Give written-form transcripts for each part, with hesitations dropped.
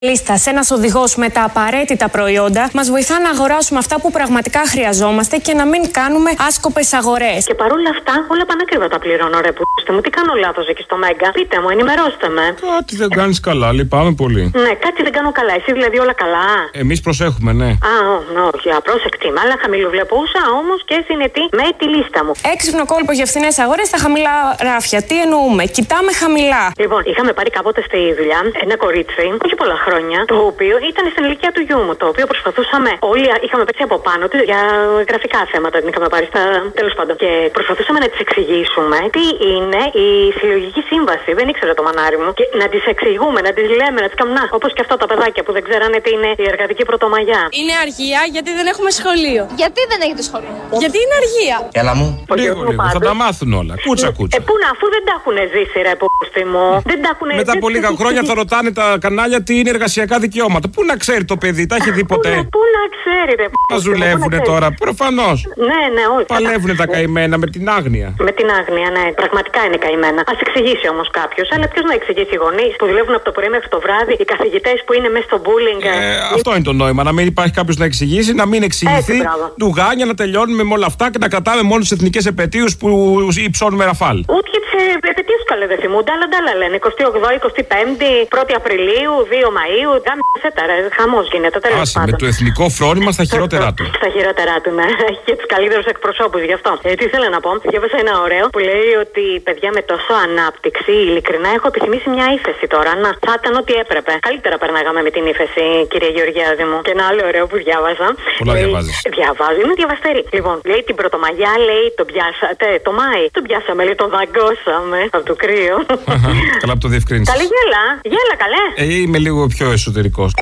Λίστας, ένας οδηγός με τα απαραίτητα προϊόντα μας βοηθά να αγοράσουμε αυτά που πραγματικά χρειαζόμαστε και να μην κάνουμε άσκοπες αγορές. Και παρόλα αυτά, όλα πανάκριβα τα πληρώνω, ρε που μου. Τι κάνω λάθος εκεί στο Μέγκα? Πείτε μου, ενημερώστε με. Κάτι δεν κάνεις καλά, λυπάμαι πολύ. Ναι, κάτι δεν κάνω καλά. Εσύ δηλαδή όλα καλά? Εμείς προσέχουμε, ναι. Όχι, απρόσεκτη. Με άλλα χαμηλοβλεπούσα όμως και συνετή με τη λίστα μου. Έξυπνο κόλπο για φθηνές αγορές στα χαμηλά ράφια. Τι εννοούμε? Κοιτάμε χαμηλά. Λοιπόν, είχαμε πάρει κάποτε στη δουλειά ένα κορίτσι, όχι πολλά χρόνια, το οποίο ήταν στην ηλικία του γιού μου. Το οποίο προσπαθούσαμε, όλοι είχαμε πέσει από πάνω του για γραφικά θέματα. Την είχαμε πάρει στα. Τέλος πάντων. Και προσπαθούσαμε να της εξηγήσουμε τι είναι η συλλογική σύμβαση. Δεν ήξερε το μανάρι μου. Και να της εξηγούμε, να της λέμε, να της κάνουμε. Όπως και αυτά τα παιδάκια που δεν ξέρανε τι είναι η εργατική πρωτομαγιά. Είναι αργία γιατί δεν έχουμε σχολείο. Γιατί δεν έχετε σχολείο? Γιατί είναι αργία. Έλα μου. Λίγο, θα τα μάθουν όλα. Κούτσα. Πού να, αφού δεν τα έχουν ζήσει, ρε πούστη μου. Δεν τα έχουν. Μετά από λίγα χρόνια θα ρωτάνε τα κανάλια τι είναι εργασιακά δικαιώματα. Πού να ξέρει το παιδί, τα έχει δει ποτέ? Πού να ξέρει, ρε. Μα δουλεύουνε τώρα, προφανώς. Ναι, όχι. Παλεύουνε τα καημένα με την άγνοια. Με την άγνοια, ναι, πραγματικά είναι καημένα. Ας εξηγήσει όμως κάποιος. Αλλά ποιος να εξηγήσει? Οι γονείς που δουλεύουν από το πρωί μέχρι το βράδυ, οι καθηγητές που είναι μέσα στο bullying. Αυτό είναι το νόημα. Να μην υπάρχει κάποιος να εξηγήσει, να μην εξηγηθεί. Ντουγάνια, να τελειώνουμε με όλα αυτά και να κρατάμε μόνο τις εθνικές επετείους που υψώνουμε ραφάλ. Ούτε και τις επετείους καλέ δεν θυμούνται, αλλά ντάλα λένε. 28, 25, 1η Απριλίου, 2 Μαΐου. Γάμισε τα, χαμός γίνεται. Τέλος πάντων. Με το εθνικό φρόνημα στα χειρότερά του. Στα χειρότερά του, ναι. Έχει και τους καλύτερους εκπροσώπους γι' αυτό. Τι ήθελα να πω? Διάβασα ένα ωραίο που λέει ότι παιδιά με τόσο ανάπτυξη, ειλικρινά έχω επιθυμήσει μια ύφεση τώρα. Να, θα ήταν ό,τι έπρεπε. Καλύτερα περνάγαμε με την ύφεση, κύριε Γεωργιάδη μου. Και ένα άλλο ωραίο που διάβασα. Πολλά διαβάζεις. Διαβάζω, είναι διαβαστερή. Λοιπόν, λέει την Πρωτομαγιά, λέει τον πιάσατε. Το Μάη. Τον πιάσαμε, λέει τον δαγκώσαμε. Από το κρύο. Καλά που το διευκρίνησες. Καλή γέλα, καλέ. Είμαι λίγο πιο εσωτερικός.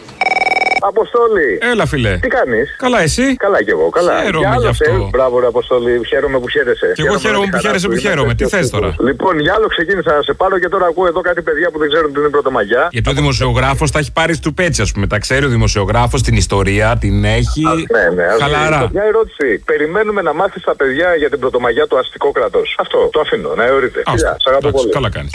Αποστόλη. Έλα, φιλέ. Τι κάνεις? Καλά, εσύ? Καλά κι εγώ. Καλά. Χαίρομαι γι' αυτό. Μπράβο, ρε Αποστόλη. Χαίρομαι που χαίρεσαι. Και εγώ χαίρομαι που χαίρεσαι που χαίρομαι. Τι θες τώρα? Λοιπόν, για άλλο ξεκίνησα να σε πάρω και τώρα ακούω εδώ κάτι παιδιά που δεν ξέρουν τι είναι Πρωτομαγιά. Γιατί ο δημοσιογράφος τα έχει πάρει του πέτσι, ας πούμε. Τα ξέρει ο δημοσιογράφος, την ιστορία, την έχει. Ναι. Χαλαρά. Μια ερώτηση. Περιμένουμε να μάθεις τα παιδιά για την Πρωτομαγιά του αστικό κράτος. Αυτό το αφήνω να εωρείτε. Σ' αγαπώ πολύ. Καλά κάνεις.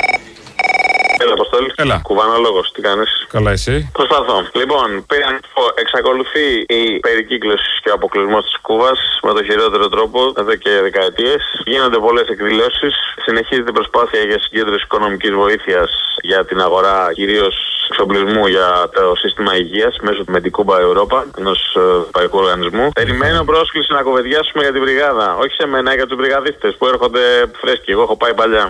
Έλα, Αποστόλη. Έλα. Κουβανολόγος, τι κάνεις? Καλά, εσύ? Προσπαθώ. Λοιπόν, εξακολουθεί η περικύκλωση και ο αποκλεισμός της Κούβας με το χειρότερο τρόπο εδώ και δεκαετίες. Γίνονται πολλές εκδηλώσεις. Συνεχίζεται η προσπάθεια για συγκέντρωση οικονομικής βοήθειας για την αγορά κυρίως εξοπλισμού για το σύστημα υγείας μέσω του Medico by Europa, ενός ευρωπαϊκού οργανισμού. Περιμένω πρόσκληση να κουβεντιάσουμε για την μπριγάδα. Όχι σε μένα, για τους μπριγαδίστες που έρχονται φρέσκοι. Εγώ έχω πάει παλιά.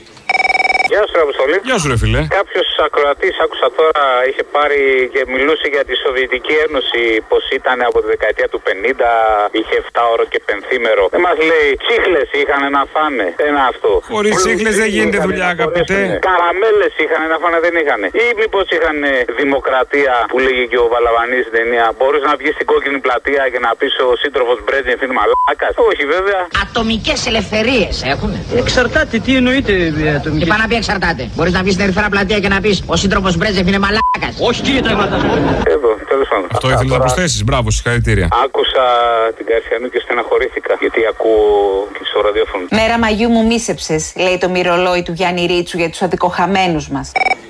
Γεια σου, Αποστολή. Γεια σου, ρε φίλε. Κάποιος ακροατής, άκουσα τώρα, είχε πάρει και μιλούσε για τη Σοβιετική Ένωση, πως ήταν από τη δεκαετία του 50, είχε 7ωρο και πενθήμερο. Δεν μας λέει, τσίχλες είχαν να φάνε. Ένα αυτό. Χωρίς τσίχλες δεν γίνεται δουλειά, αγαπητέ. Καραμέλες είχαν να φάνε, δεν είχαν. Ή μήπως είχαν δημοκρατία που λέγει και ο Βαλαβανής στην ταινία. Μπορείς να βγεις στην κόκκινη πλατεία και να πεις ο σύντροφος Μπρέτζεφ είναι μαλάκας? Όχι, βέβαια. Ατομικές ελευθερίες έχουν. Εξαρτάται, τι εννοείται ατομικές? Εξαρτάται. Μπορείς να βγεις στην ερυθρά πλατεία και να πεις ο σύντροφος Μπρέτζεφ είναι μαλάκας. Όχι, τι είναι τα Εδώ, τέλος πάντων. Αυτό ήθελες να προσθέσεις. Μπράβο, συγχαρητήρια. Άκουσα την Καρσιανού και στεναχωρήθηκα, γιατί ακούω και στο ραδιόφωνο. Μέρα Μαγιού μου μίσεψες, λέει το μυρολόι του Γιάννη Ρίτσου για τους αδικοχαμένους μας.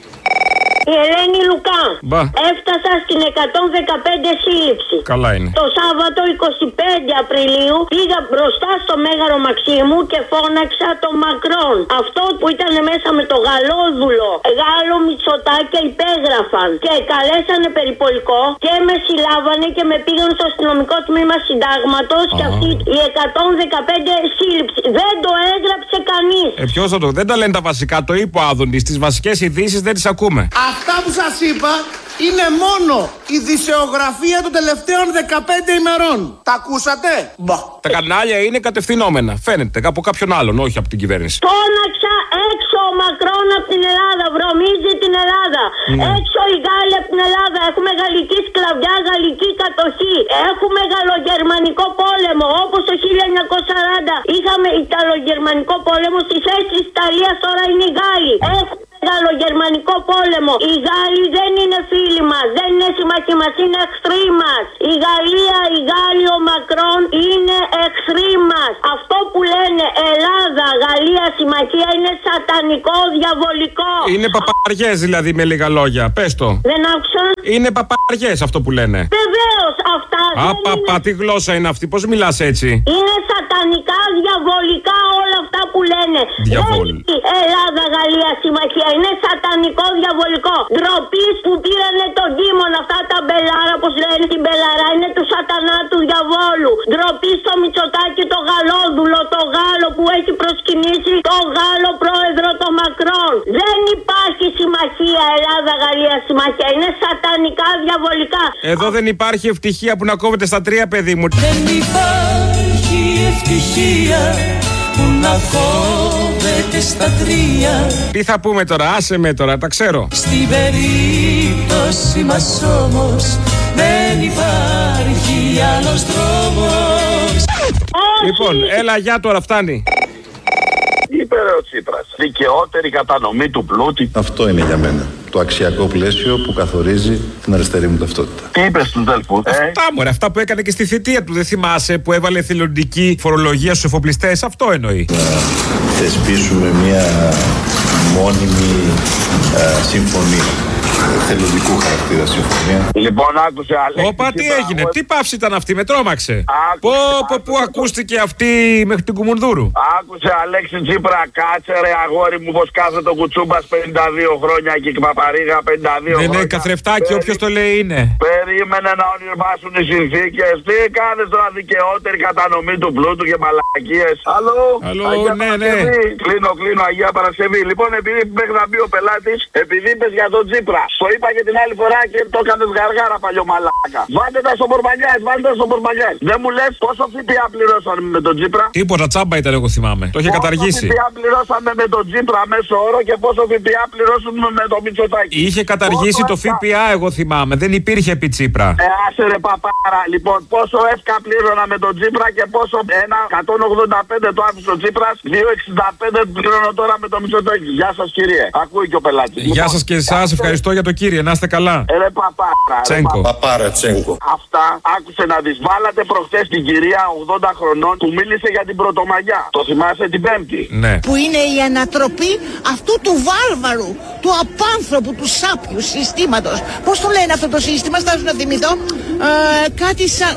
Η Ελένη Λουκά. Μπα. Έφτασα στην 115 σύλληψη. Καλά είναι. Το Σάββατο 25 Απριλίου πήγα μπροστά στο Μέγαρο Μαξίμου και φώναξα το Μακρόν. Αυτό που ήταν μέσα με το Γαλόδουλο, Γάλλο Μητσοτάκια υπέγραφαν και καλέσανε περιπολικό και με συλλάβανε και με πήγαν στο αστυνομικό τμήμα συντάγματος και αυτή η 115 σύλληψη. Δεν το έγραψε κανείς. Ποιος θα το... Δεν τα λένε τα βασικά, το είπε ο Άδωνης. Τις βασικές ειδήσεις δεν τις ακούμε. Αυτά που σας είπα είναι μόνο η δισεογραφία των τελευταίων 15 ημερών. Τα ακούσατε? Μπα. Τα κανάλια είναι κατευθυνόμενα. Φαίνεται από κάποιον άλλον, όχι από την κυβέρνηση. Φώναξα έξω ο Μακρόν από την Ελλάδα. Βρωμίζει την Ελλάδα. Έξω οι Γάλλοι από την Ελλάδα. Έχουμε γαλλική σκλαβιά, γαλλική κατοχή. Έχουμε γαλλογερμανικό πόλεμο. Όπως το 1940 είχαμε Ιταλογερμανικό πόλεμο. Στη θέση της Ιταλίας τώρα είναι οι Γάλλοι. Έχουμε Γαλλογερμανικό πόλεμο. Οι Γάλλοι δεν είναι φίλοι μας, δεν είναι συμμαχοί μας, είναι εχθροί μας. Η Γαλλία, οι Γάλλοι, ο Μακρόν είναι εχθροί μας. Αυτό που λένε Ελλάδα, Γαλλία, συμμαχία είναι σατανικό, διαβολικό. Είναι παπαριές δηλαδή με λίγα λόγια. Πες το. Δεν άκουσα. Είναι παπαριές αυτό που λένε. Βεβαίως αυτά. Απαπα, τι γλώσσα είναι αυτή, πώς μιλάς έτσι. Είναι σατανικά, διαβολικά όλα αυτά που λένε. Διαβολικά. Ελλάδα, Γαλλία συμμαχία. Είναι σατανικό, διαβολικό. Ντροπή που πήρανε τον Δήμον αυτά τα μπελάρα, όπως λένε την μπελαρά, είναι του σατανά του διαβόλου. Ντροπή στο Μητσοτάκη το Γαλλόδουλο, το Γάλλο που έχει προσκυνήσει το Γάλλο πρόεδρο το Μακρόν. Δεν υπάρχει συμμαχία Ελλάδα-Γαλλία συμμαχία. Είναι σατανικά, διαβολικά. Εδώ δεν υπάρχει ευτυχία που να κόβεται στα τρία, παιδί μου. Δεν υπάρχει ευτυχία που να κόβεται στα τρία. Τι θα πούμε τώρα, άσε με τώρα, τα ξέρω. Στην περίπτωση μας όμως δεν υπάρχει άλλος δρόμος. Λοιπόν, έλα για τώρα, φτάνει. Είπε ο Τσίπρας, δικαιότερη κατανομή του πλούτη. Αυτό είναι για μένα το αξιακό πλαίσιο που καθορίζει την αριστερή μου ταυτότητα. Τι είπες στους Δελφούς, Αυτά μωρέ, αυτά που έκανε και στη θητεία του, δεν θυμάσαι, που έβαλε εθελοντική φορολογία στους εφοπλιστές, αυτό εννοεί. Να θεσπίσουμε μια μόνιμη συμφωνία. Θελοντικού χαρακτήρα συμφωνία. Λοιπόν, άκουσε Αλέξη. Όπα, τι έγινε, τι παύση ήταν αυτή, με τρόμαξε. Πού ακούστηκε αυτή μέχρι την Κουμουνδούρου. Άκουσε Αλέξη Τσίπρα, κάτσε ρε αγόρι μου πως κάθεται ο Κουτσούμπας 52 χρόνια και η Παπαρίγα 52 χρόνια. Ναι, καθρεφτάκι, όποιος το λέει είναι. Περίμενε να ονειρμάσουν οι συνθήκες. Τι κάνεις τώρα, δικαιότερη κατανομή του πλούτου και μαλακίες. Αλλό, ναι. Κλείνω, Αγία Παρασκευή. Λοιπόν, επειδή μέχρι να μπει ο πελάτης, επειδή είπες για τον Τσίπρα. Το είπα και την άλλη φορά και το έκανες γαργάρα παλιό μαλάκα. Βάλτε τα στο πορμαγκιάζ, Δεν μου λες πόσο ΦΠΑ πληρώσαμε με τον Τσίπρα. Τίποτα, τσάμπα ήταν, εγώ θυμάμαι. Το είχε καταργήσει. Πόσο ΦΠΑ πληρώσαμε με τον Τσίπρα μέσο όρο και πόσο ΦΠΑ πληρώσουμε με τον Μητσοτάκη. Είχε καταργήσει το ΦΠΑ, εγώ θυμάμαι. Δεν υπήρχε επί Τσίπρα. Άσε ρε παπάρα. Λοιπόν, πόσο εύκα πλήρωνα με τον Τσίπρα και πόσο 1,85 το άφησε ο Τσίπρας, 2,65 πληρώνω τώρα με τον Μητσοτάκη. Γεια σας κύριε. Ακούει και ο πελάτης. Γεια σας και εσάς, ευχαριστώ για το κύριε, να είστε καλά. Ρε παπάρα. Τσέγκο. Παπάρα Τσέγκο. Αυτά άκουσε να δεις. Βάλατε προχθές την κυρία 80 χρονών που μίλησε για την Πρωτομαγιά. Το θυμάσαι την Πέμπτη. Ναι. Που είναι η ανατροπή αυτού του βάρβαρου, του απάνθρωπου, του σάπιου συστήματος. Πώς το λένε αυτό το σύστημα, στάζω να θυμηθώ. Κάτι σαν.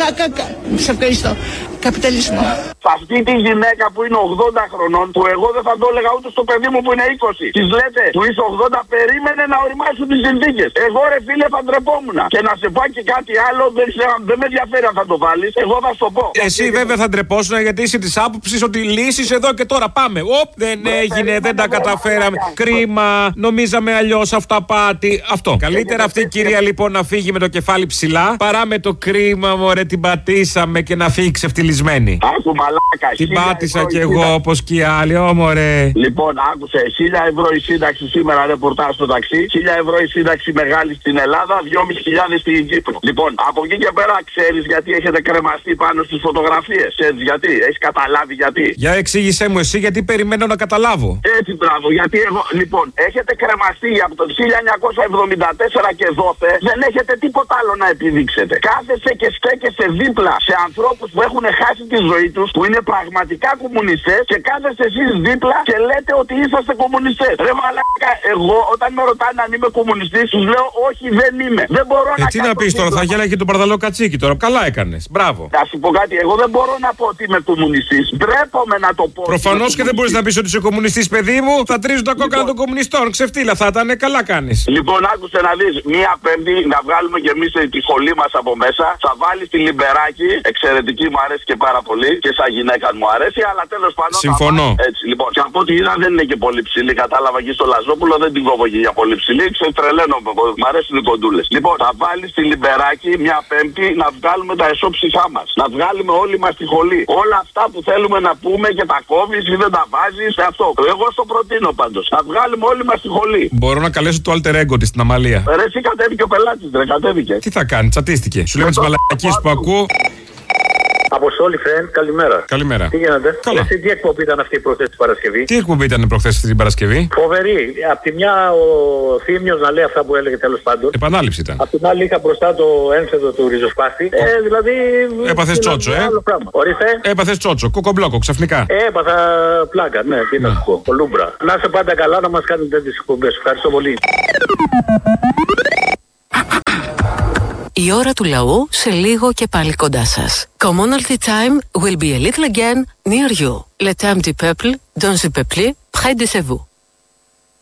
Σε ευχαριστώ. Καπιταλισμό. Σε αυτή τη γυναίκα που είναι 80 χρονών, που εγώ δεν θα το έλεγα ούτε στο παιδί μου που είναι 20. Της λέτε που είσαι 80, περίμενε να οριμάσουν τις συνθήκες. Εγώ ρε φίλε θα ντρεπόμουν. Και να σε πάει και κάτι άλλο, δεν με ενδιαφέρει αν θα το βάλεις. Εγώ θα σου το πω. Εσύ βέβαια θα ντρεπόσουν γιατί είσαι της άποψης ότι λύσεις εδώ και τώρα πάμε. Δεν έγινε, δεν τα καταφέραμε. Κρίμα, νομίζαμε αλλιώς αυταπάτη. Αυτό. Καλύτερα αυτή η κυρία λοιπόν να φύγει με το κεφάλι ψηλά παρά με το κρίμα, μωρέ, την πατήσαμε και να φύγει ξεφτυλισμένη. Άκου μαλάκα. Την πάτησα κι εγώ όπως και οι άλλοι, μωρέ. Λοιπόν, άκουσε, 1.000 ευρώ η σύνταξη σήμερα, ρεπορτάζ στο ταξί. 1.000 ευρώ η σύνταξη μεγάλη στην Ελλάδα, 2.500 στην Κύπρο. Λοιπόν, από εκεί και πέρα ξέρεις γιατί έχετε κρεμαστεί πάνω στις φωτογραφίες. Ξέρεις γιατί, έχεις καταλάβει γιατί. Για εξήγησέ μου εσύ, γιατί περιμένω να καταλάβω. Έτσι, μπράβο, γιατί εγώ. Λοιπόν, έχετε κρεμαστεί από το 1974 και δόθε, δεν έχετε τίποτα άλλο να επιδείξετε. Κάθεσε και στέκεσαι δίπλα σε ανθρώπους που έχουν χάσει τη ζωή τους, που είναι πραγματικά κομμουνιστές και κάθεστε εσείς δίπλα και λέτε ότι είσαστε κομμουνιστές. Ρε μαλάκα, εγώ όταν με ρωτάνε αν είμαι κομμουνιστής, τους λέω όχι, δεν είμαι. Δεν μπορώ να τι να πεις τώρα, θα γέλαγε τον Παρδαλό Κατσίκι τώρα. Καλά έκανες. Μπράβο. Να σου πω κάτι, εγώ δεν μπορώ να πω ότι είμαι κομμουνιστής. Ντρέπομαι να το πω. Προφανώς και δεν μπορείς να πεις ότι είσαι κομμουνιστής, παιδί μου. Θα τρίζουν τα κόκκαλα των κομμουνιστών. Ξεφτύλα θα ήταν, καλά κάνεις. Λοιπόν, άκουσε να δεις, μία Πέμπτη να βγάλουμε και εμείς τη σχολή μας από μέσα. Θα βάλεις τη Λιμπεράκη, εξαιρετική, μου αρέσει και πάρα πολύ. Και σαν γυναίκα μου αρέσει, αλλά τέλος πάντων. Συμφωνώ. Έτσι, λοιπόν, και από ό,τι είδα δεν είναι και πολύ ψηλή. Κατάλαβα εκεί στο Λαζόπουλο, δεν την κόβω για πολύ ψηλή. Ξετρελαίνομαι, μου αρέσουν οι κοντούλες. Λοιπόν, θα βάλεις τη Λιμπεράκη μια Πέμπτη να βγάλουμε τα εσώψυχά μας. Να βγάλουμε όλοι μας τη χολή. Όλα αυτά που θέλουμε να πούμε και τα κόβεις ή δεν τα βάζεις. Αυτό. Εγώ στο προτείνω πάντως. Να βγάλουμε όλοι μας τη χολή. Μπορώ να καλέσω το alter ego της στην Αμαλία. Ρε, εσύ κατέβηκε ο πελάτης, ρε, κατέβηκε. Τι θα κάνει, τσατίστηκε. Σου λέω τις μαλακίες που ακούω. Αποστόλη, friend, καλημέρα. Καλημέρα. Τι γίνεται? Καλά. Τι εκπομπή ήταν αυτή προχθές την Παρασκευή? Τι εκπομπή ήταν προχθές την Παρασκευή? Φοβερή. Απ' τη μια ο Θήμιος να λέει αυτά που έλεγε τέλος πάντων. Επανάληψη ήταν. Απ' την άλλη είχα μπροστά το ένθετο του ριζοσπάστη. Δηλαδή. Έπαθες τσότσο, Ορίστε. Έπαθες τσότσο, κοκομπλόκο, ξαφνικά. Έπαθα πλάκα, ναι, τι να σου πω. Κολούμπρα. Να είσαι πάντα καλά, να μας κάνετε τέτοιες εκπομπές. Ευχαριστώ πολύ. Η ώρα του λαού σε λίγο και πάλι κοντά σας. Commonalty time will be a little again near you. Le temps du peuple, dans le peuple, près de vous.